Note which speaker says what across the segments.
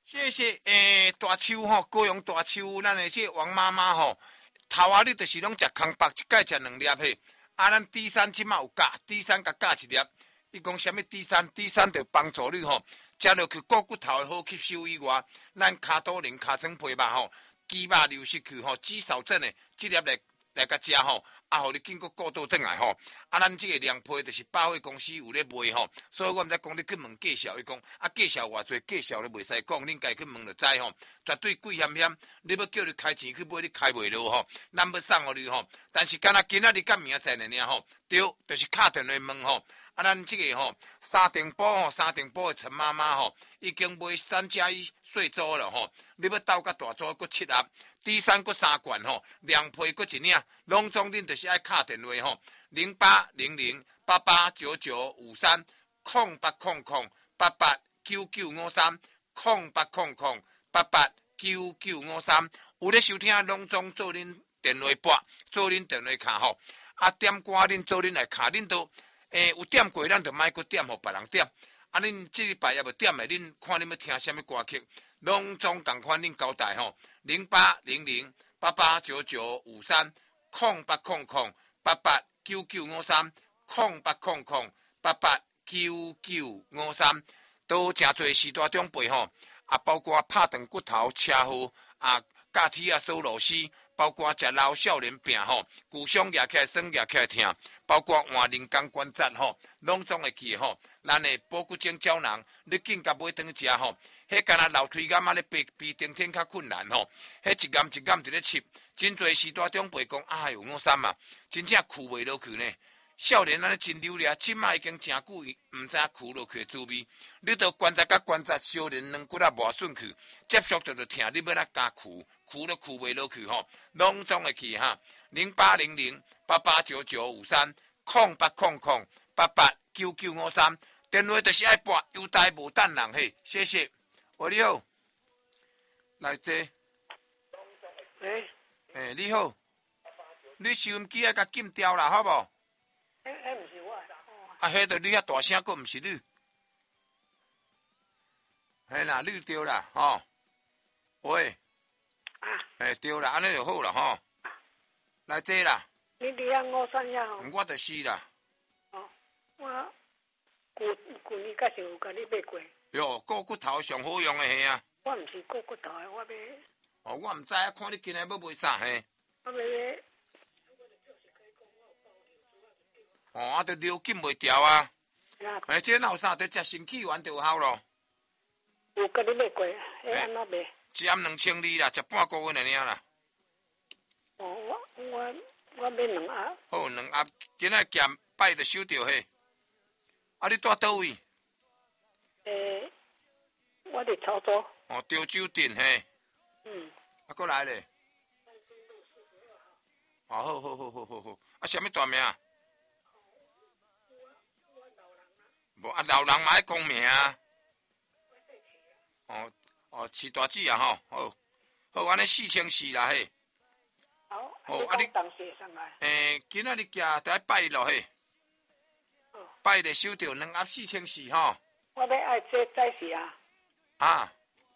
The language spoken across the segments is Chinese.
Speaker 1: 谢谢大树吼，高雄大树，咱的这王妈妈吼，头啊，你就是拢食空白，一盖食2粒嘿。啊，咱 D3 即马有加 ，D3 甲加1粒。伊讲什么 D3 就帮助你吼，食落去骨头好吸收以外，咱骹肚灵、骹床皮肉吼，肌肉流失去吼，肌少症的这粒来甲食吼，啊，互你经过过渡转来吼。啊，咱这个凉皮就是百货公司有咧卖吼，所以我毋知讲你去问介绍，伊讲啊介绍偌济，介绍咧袂使讲，恁家去问就知吼，绝对贵险险，你要叫你开钱去买，你开袂落吼，咱要送互你吼，但是敢若今仔日甲明仔载尔吼，对，就是敲电话问吼。啊，咱这个吼，三重埔的陈妈妈吼，已经买3加1岁租了吼。你要斗甲大租，搁7盒，D3搁3罐吼，凉皮搁1领，拢总恁就是爱敲电话吼，0800889953，0800889953，有咧收听拢总做恁电话拨，做恁电话卡吼。啊，点歌恁做恁来卡，恁都。有点过，咱就莫搁点，互别人点。啊，恁这礼拜也无点的，恁看恁要听什么歌曲，拢总共款恁交代吼，0800889953，0800889953，都诚侪时代长辈吼，啊，包括拍断骨头、车祸啊、驾梯啊、锁螺丝。包括食老少年病吼，骨伤压起来、酸压起来疼，包括换人工关节吼，拢总会记吼。咱的保骨精胶囊，你紧甲买顿食吼，迄干那楼梯间啊咧爬登天较困难吼，迄一岩一岩伫咧切，真侪时代长辈讲哎呦53嘛，真正跍袂落去呢。少年安尼真流咧，即摆已经诚久，毋知影跍落去的滋味。你着关节甲关节相连软骨啊磨损去，接触着疼，你要哪加跍？跍都跍袂落去吼，拢总会去哈。0800889953，0800889953，电话就是爱拨，有代无等人嘿。谢谢，喂，你好，来坐。你好，你收音机啊，甲禁掉啦，好无？
Speaker 2: 毋是我。
Speaker 1: 啊，迄着你遐大声，佫毋是你。嘿啦，你对啦，吼。喂。对啦，安尼就好啦吼。来坐啦。
Speaker 2: 你伫遐53遐吼？
Speaker 1: 我就是啦。
Speaker 2: 我旧年假是有甲你买过。
Speaker 1: 哟，骨头上好用的嘿啊。
Speaker 2: 我毋是骨头的，我买。
Speaker 1: 我毋知影，看你今日要买啥嘿。
Speaker 2: 我买。
Speaker 1: 啊，着流紧袂调啊。这哪有啥？着食神气丸就有效咯。
Speaker 2: 有甲你买过，安怎买？
Speaker 1: 一盒2200啦，食半个月尔啦。
Speaker 2: 我买2盒。
Speaker 1: 好，2盒，今仔咸拜着收着嘿。啊，你住倒位？
Speaker 2: 我伫潮州。
Speaker 1: 潮州镇嘿。啊，过来咧。好。啊，什么大名？无啊，老人嘛爱讲名啊。饲大姊啊吼，好，安尼4400啦嘿。
Speaker 2: 好，啊你当时上来。
Speaker 1: 今仔日行就爱拜咯嘿。拜咧收着2盒4400吼。
Speaker 2: 我要爱这早时啊。
Speaker 1: 啊。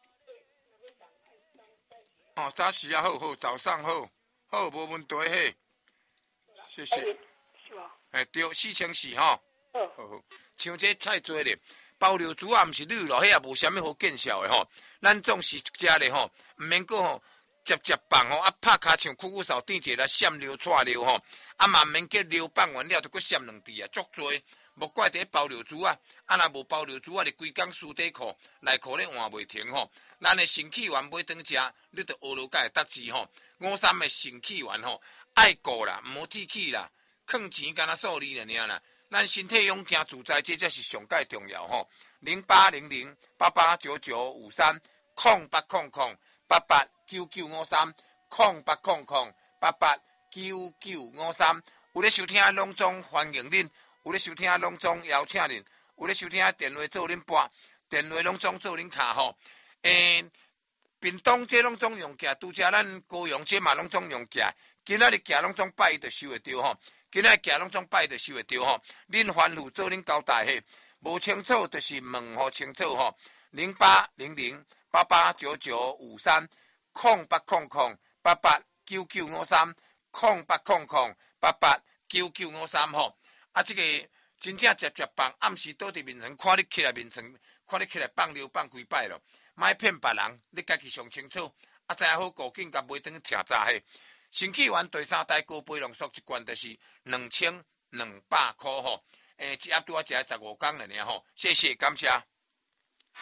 Speaker 1: 早时啊，好，早上好，无问题嘿。谢谢。
Speaker 2: 是无？
Speaker 1: 对，4400吼。好，像这菜多咧。包流珠啊，毋是绿咯，迄也无啥物好见效的吼。咱总是食咧吼，毋免讲吼，接棒吼，啊拍骹像酷扫垫一来闪流串流吼，啊嘛毋免叫流放完了，就搁闪2支啊，足多。无怪伫包流珠啊，啊若无包流珠啊，你规工输底裤内裤咧换袂停吼。咱的神气丸买顿食，你着学落甲会得志吼。53的神气丸吼，爱顾啦，毋好铁气啦，囥钱敢若数字尔啦。咱身体勇健自在，这才是上界重要吼。0800889953，0800889953，有咧收听拢总欢迎恁，有咧收听拢总邀请恁，有咧收听电话做恁拨，电话拢总做恁卡吼。屏东这拢总用价，拄则咱高雄这嘛拢总用价，今仔日价拢总拜就收会着吼。今仔行拢总拜着收会着吼，恁吩咐做恁交代嘿，无清楚就是问吼清楚吼 8800889953吼。啊，这个真正接放，暗时倒伫面床，看你起来面床，看你起来放尿放几摆咯，莫骗别人，你家己上清楚。啊，知影好顾紧，甲买转去听早起。新起源第三代高杯浓缩一罐就是2200块吼，一盒拄啊食15天了呢吼，谢谢感谢。